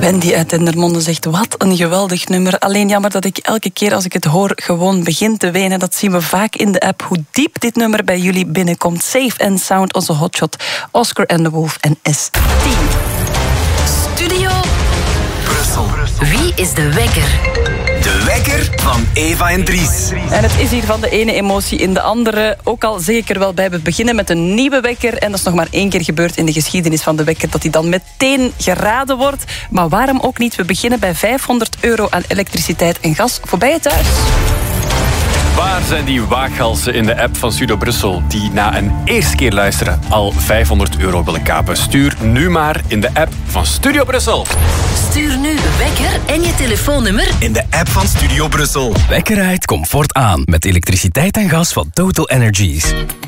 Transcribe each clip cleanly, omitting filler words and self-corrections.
Wendy uit Dendermonde zegt, wat een geweldig nummer. Alleen jammer dat ik elke keer als ik het hoor gewoon begin te wenen. Dat zien we vaak in de app, hoe diep dit nummer bij jullie binnenkomt. Safe and Sound, onze hotshot, Oscar and the Wolf en S10. Studio Brussel. Wie is de wekker? De wekker van Eva en Dries. En het is hier van de ene emotie in de andere. Ook al zeg ik er wel bij, we beginnen met een nieuwe wekker. En dat is nog maar 1 keer gebeurd in de geschiedenis van de wekker, dat die dan meteen geraden wordt. Maar waarom ook niet? We beginnen bij €500 aan elektriciteit en gas voor bij je thuis. Waar zijn die waaghalsen in de app van Studio Brussel die na een eerste keer luisteren al €500 willen kapen? Stuur nu maar in de app van Studio Brussel. Stuur nu wekker en je telefoonnummer In de app van Studio Brussel. Wekker uit, comfort aan. Met elektriciteit en gas van Total Energies.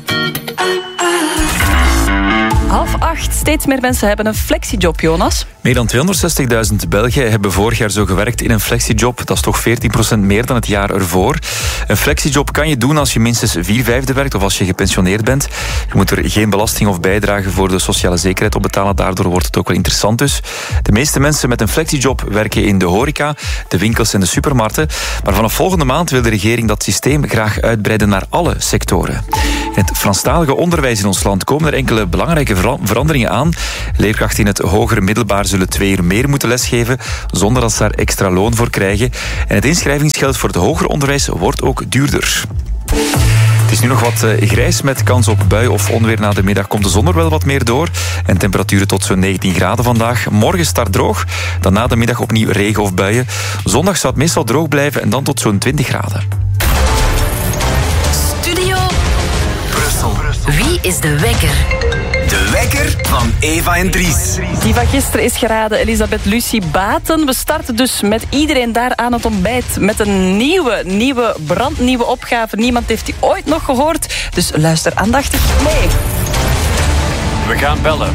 7:30. Steeds meer mensen hebben een flexiejob, Jonas. Meer dan 260.000 Belgen hebben vorig jaar zo gewerkt in een flexiejob. Dat is toch 14% meer dan het jaar ervoor. Een flexiejob kan je doen als je minstens 4/5 werkt of als je gepensioneerd bent. Je moet er geen belasting of bijdrage voor de sociale zekerheid op betalen. Daardoor wordt het ook wel interessant dus. De meeste mensen met een flexiejob werken in de horeca, de winkels en de supermarkten. Maar vanaf volgende maand wil de regering dat systeem graag uitbreiden naar alle sectoren. In het Franstalige onderwijs in ons land komen er enkele belangrijke veranderingen aan. Leerkrachten in het hoger en middelbaar zullen 2 uur meer moeten lesgeven, zonder dat ze daar extra loon voor krijgen. En het inschrijvingsgeld voor het hoger onderwijs wordt ook duurder. Het is nu nog wat grijs met kans op bui of onweer. Na de middag komt de zon er wel wat meer door. En temperaturen tot zo'n 19 graden vandaag. Morgen start droog, dan na de middag opnieuw regen of buien. Zondag zou het meestal droog blijven en dan tot zo'n 20 graden. Studio Brussel. Wie is de wekker? De wekker van Eva en Dries. Die van gisteren is geraden, Elisabeth Lucie Baten. We starten dus met iedereen daar aan het ontbijt met een nieuwe, brandnieuwe opgave. Niemand heeft die ooit nog gehoord, dus luister aandachtig mee. We gaan bellen.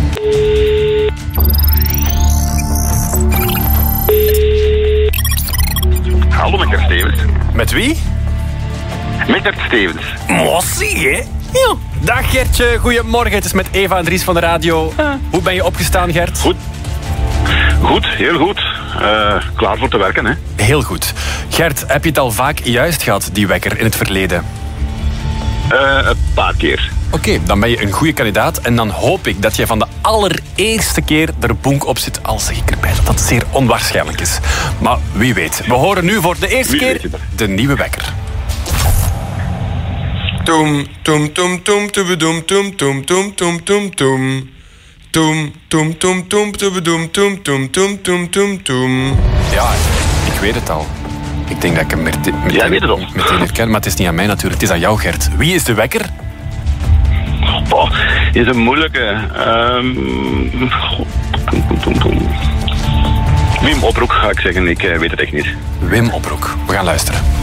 Hallo, met Gert Stevens. Met wie? Met Gert Stevens. Mossie, hè? Ja. Dag Gertje, goedemorgen. Het is met Eva en Dries van de radio. Hoe ben je opgestaan, Gert? Goed, heel goed. Klaar voor te werken, hè? Heel goed. Gert, heb je het al vaak juist gehad, die wekker, in het verleden? Een paar keer. Oké, dan ben je een goede kandidaat. En dan hoop ik dat je van de allereerste keer er bonk op zit. Al zeg ik erbij dat dat zeer onwaarschijnlijk is. Maar wie weet. We horen nu voor de eerste keer de nieuwe wekker. Toem, toem, toem, toem, toebedoem, toem, toem, toem, toem, toem, toem. Toem, toem, toem, toem, toebedoem, toem, toem, toem, toem, toem, toem. Ja, ik weet het al. Ik denk dat ik hem Jij weet het al. meteen herken, maar het is niet aan mij natuurlijk. Het is aan jou, Gert. Wie is de wekker? Oh, is een moeilijke. Wim Oproek ga ik zeggen, ik weet het echt niet. Wim Oproek. We gaan luisteren.